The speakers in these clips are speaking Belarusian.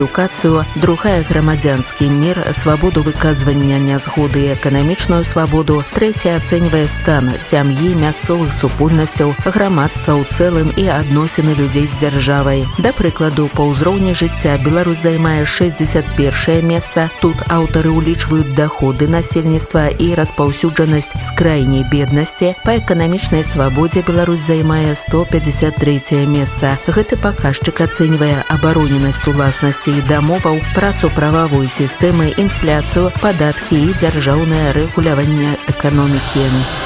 адукацыю, другая грамадзянскі мір, свабоду выказвання нязгоды і эканамічную свабоду, трэцяя ацэньвае стан сям'і, мясцовых супольнасцяў, грамадства ў цэлым і адносіны людзей з дзяржавай. Да прыкладу, па ўзроўні жыцця Беларусь займае 61 месца. Тут аўтары ўлічваюць даходы насельніцтва і распаўсюджанасць з крайняй беднасці. Па эканамічнай свабодзе Беларусь займае 153 месца. Гэты паказчык ацэньвае абароненасць уласнасці і дамоваў, працу прававой сістэмы, інфляцыю, падаткі і дзяржаўнае рэгуляванне эканомікі.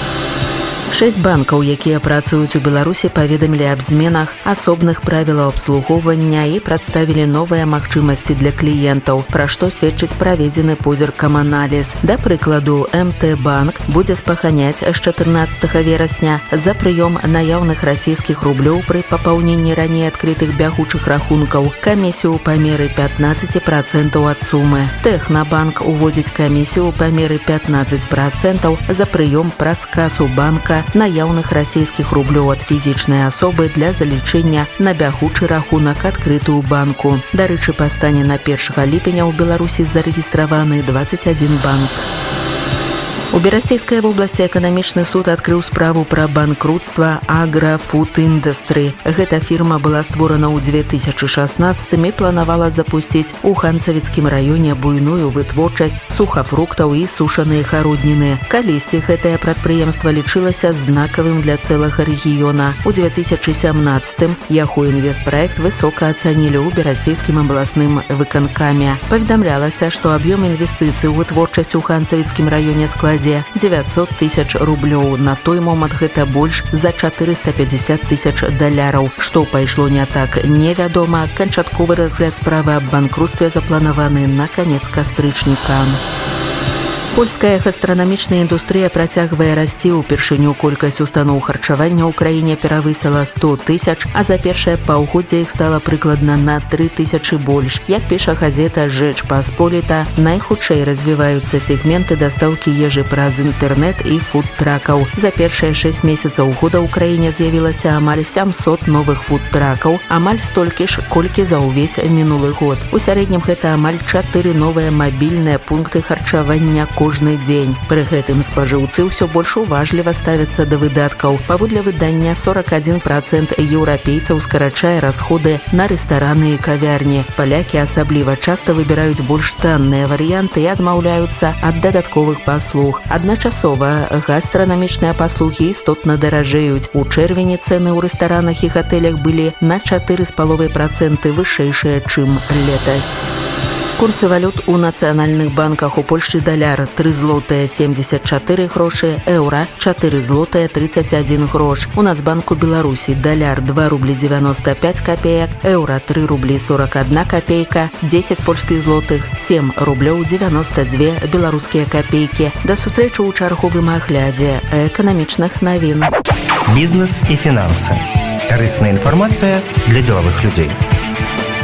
6 банкаў, якія працуюць у Беларусі, паведамілі аб зменах асобных правілаў абслугоўвання і прадставілі новыя магчымасці для кліентаў, пра што сведчыць праведзены позіркам аналіз. Да прыкладу, МТ-банк будзе спаханяць з 14 верасня за прыём наяўных расійскіх рублёў пры папаўненні раней адкрытых бягучых рахункаў камісію ў памеры 15% ад сумы. Тэхнабанк уводзіць камісію ў памеры 15% за прыём праз касу банка наяўных расійскіх рублёў ад фізічнай асобы для залічэння на бягучы рахунак адкрыты ў банку. Дарэчы, па стане на 1 ліпеня ў Беларусі зарэгістраваны 21 банк. У Берасцейскай вобласці эканамічны суд адкрыў справу пра банкрутства Аграфуд Індастры. Гэта фірма была створана ў 2016 і планавала запусціць у Ханцавіцкім раёне буйную вытворчасць сухафруктаў і сушаныя гародніны. Калісьці гэтае прадпрыемства лічылася знакавым для цэлага рэгіёна. У 2017 яго інвестпраект высока ацанілі ў Берасцейскім абласным выканкаме. Паведамлялася, што аб'ём інвестыцый у вытворчасць у Ханцавіцкім раёне складзе 900 000 рублёў. На той момант гэта больш за 450 000 даляраў. Што пайшло не так, невядома. Канчатковы разгляд справы аб банкрутстве запланаваны на канец кастрычніка. Польская гастранамічная індустрыя працягвае расці. Упершыню колькасць устаноў харчавання ў краіне перавысіла 100 000, а за першае паўгоддзе іх стала прыкладна на 3000 больш. Як піша газета «Жэч Пасполіта», найхутчэй развіваюцца сегменты дастаўкі ежы праз інтэрнэт і фуд-тракаў. За першыя 6 месяцаў года ў краіне з'явілася амаль 700 новых фуд-тракаў, амаль столькі ж, колькі за ўвесь мінулы год. У сярэднім гэта амаль 4 новыя мабільныя пункты харчавання кожны дзень. Пры гэтым спажыўцы ўсё больш уважліва ставяцца да выдаткаў. Паводле выдання 41% еўрапейцаў скарачае расходы на рэстараны і кавярні. Палякі асабліва часта выбіраюць больш танныя варыянты і адмаўляюцца ад дадатковых паслуг. Адначасова гастранамічныя паслугі істотна даражэюць. У чэрвені цэны ў рэстаранах і гатэлях былі на 4,5% вышэйшыя, чым летась. Курсы валют у нацыянальных банках. У Польшчы даляр 3 злотыя 74 грошы, еўра 4 злотыя 31 грош. У Нацбанку Беларусі даляр 2 рублі 95 копеек, еўра 3 рублі 41 копейка, 10 польскіх злотых 7 рублёў 92 беларускія копейкі. Да сустрэчы ў чарговым аглядзе эканамічных навін. Бізнес і фінансы. Карысная інфармацыя для дзелавых людзей.